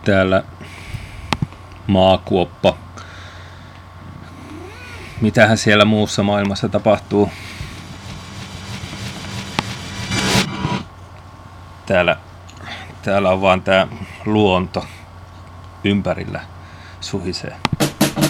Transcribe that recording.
täällä maakuoppa. Mitähän siellä muussa maailmassa tapahtuu? Täällä on vaan tää luonto ympärillä suhisee.